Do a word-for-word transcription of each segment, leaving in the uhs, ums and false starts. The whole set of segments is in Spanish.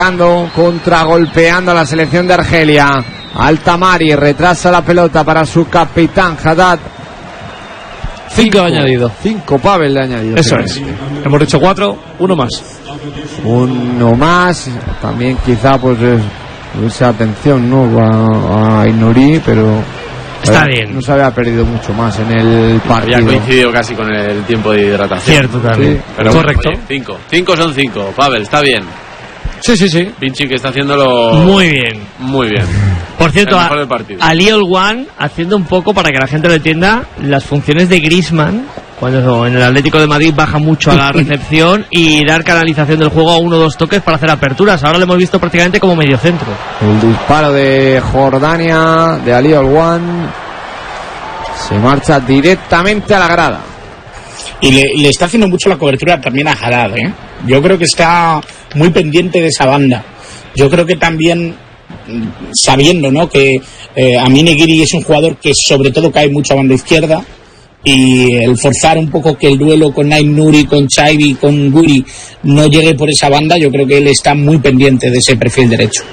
Contragolpeando a la selección de Argelia. Altamari retrasa la pelota para su capitán Haddad. Cinco, cinco añadido. Cinco Pavel de añadido. Eso es. Sí. Hemos dicho cuatro, uno más. Uno más. También quizá pues esa atención, ¿no? A, a Inuri, pero está eh, bien. No se había perdido mucho más en el partido. Había coincidido casi con el tiempo de hidratación. Cierto también. Sí. Pero correcto. Bueno, oye, cinco. Cinco son cinco. Pavel, está bien. Sí, sí, sí. Pinchi que está haciéndolo muy bien. Muy bien. Por cierto, a, a Leo One haciendo un poco, para que la gente lo entienda, las funciones de Griezmann, cuando en el Atlético de Madrid baja mucho a la recepción y dar canalización del juego a uno o dos toques para hacer aperturas. Ahora lo hemos visto prácticamente como mediocentro. El disparo de Jordania, de Ali One, se marcha directamente a la grada. Y le, le está haciendo mucho la cobertura también a Haddad, ¿eh? Yo creo que está muy pendiente de esa banda. Yo creo que también, sabiendo, ¿no?, que eh, Amine Giri es un jugador que sobre todo cae mucho a banda izquierda, y el forzar un poco que el duelo con Naim Nuri, con Chaibi, con Guri no llegue por esa banda, yo creo que él está muy pendiente de ese perfil derecho.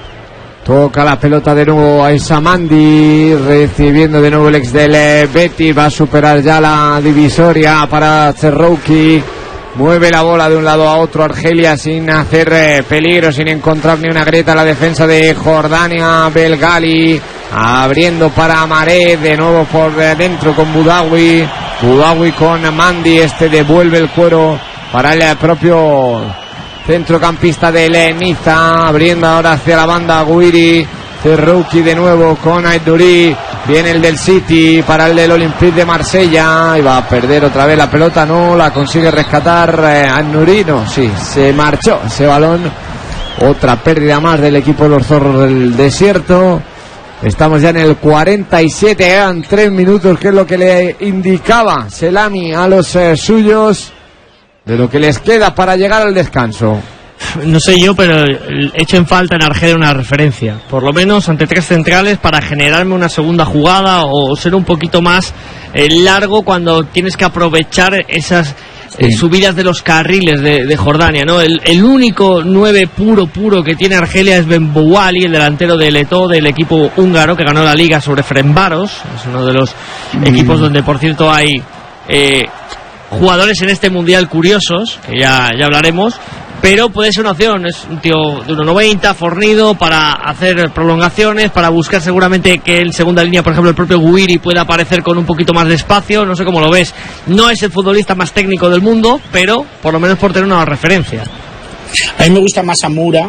Toca la pelota de nuevo a Isamandi, recibiendo de nuevo el ex del Betis, va a superar ya la divisoria para Cherrouki, mueve la bola de un lado a otro Argelia sin hacer eh, peligro, sin encontrar ni una grieta la defensa de Jordania. Belgali abriendo para Amaré, de nuevo por dentro con Boudaoui, Boudaoui con Mandi, este devuelve el cuero para el propio centrocampista de Niza, abriendo ahora hacia la banda Guiri. Cherrouki de nuevo con Aiduri, viene el del City para el del Olympique de Marsella, y va a perder otra vez la pelota, no la consigue rescatar eh, Aiduri, no, sí, se marchó ese balón. Otra pérdida más del equipo de los Zorros del Desierto. Estamos ya en el cuarenta y siete, quedan tres minutos, que es lo que le indicaba Selami a los eh, suyos de lo que les queda para llegar al descanso. No sé yo, pero echo en falta en Argelia una referencia, por lo menos ante tres centrales, para generarme una segunda jugada o ser un poquito más eh, largo cuando tienes que aprovechar esas eh, sí. subidas de los carriles de, de Jordania, ¿no? El, el único nueve puro puro que tiene Argelia es Ben Bouali, el delantero de Leto, del equipo húngaro que ganó la liga sobre Ferencváros. Es uno de los mm. equipos donde, por cierto, hay eh, jugadores en este mundial curiosos, que ya, ya hablaremos. Pero puede ser una opción, es un tío de uno noventa, fornido, para hacer prolongaciones, para buscar seguramente que en segunda línea, por ejemplo, el propio Guiri pueda aparecer con un poquito más de espacio. No sé cómo lo ves. No es el futbolista más técnico del mundo, pero por lo menos por tener una referencia. A mí me gusta más Amura,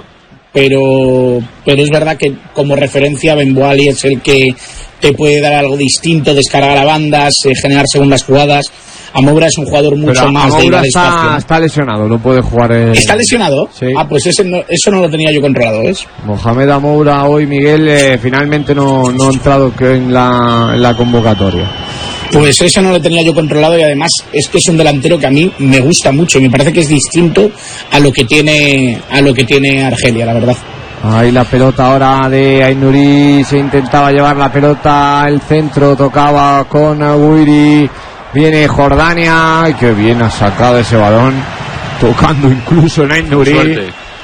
pero, pero es verdad que como referencia Ben Bouali es el que te puede dar algo distinto, descargar a bandas, eh, generar segundas jugadas. Amoura es un jugador mucho Pero más de ir al espacio. Está, está lesionado, no puede jugar. El... ¿Está lesionado? Sí. Ah, pues ese no, eso no lo tenía yo controlado, ¿ves? Mohamed Amoura hoy, Miguel, eh, finalmente no, no ha entrado en la, en la convocatoria. Pues eso no lo tenía yo controlado, y además es que es un delantero que a mí me gusta mucho y me parece que es distinto a lo que tiene a lo que tiene Argelia, la verdad. Ahí la pelota ahora de Ainuri, se intentaba llevar la pelota al centro, tocaba con Guiri. Viene Jordania, y qué bien ha sacado ese balón, tocando incluso en Ainuri.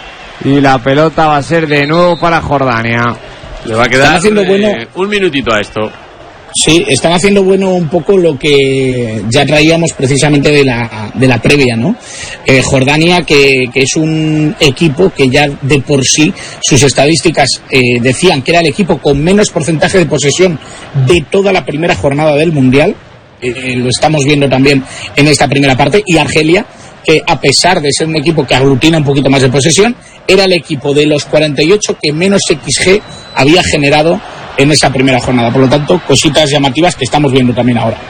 Y la pelota va a ser de nuevo para Jordania. Le va a quedar haciendo eh, bueno. un minutito a esto. Sí, están haciendo bueno un poco lo que ya traíamos precisamente de la, de la previa, ¿no? Eh, Jordania, que, que es un equipo que ya de por sí, sus estadísticas eh, decían que era el equipo con menos porcentaje de posesión de toda la primera jornada del Mundial. Eh, lo estamos viendo también en esta primera parte. Y Argelia, que a pesar de ser un equipo que aglutina un poquito más de posesión, era el equipo de los cuarenta y ocho que menos equis ge había generado en esa primera jornada. Por lo tanto, cositas llamativas que estamos viendo también ahora.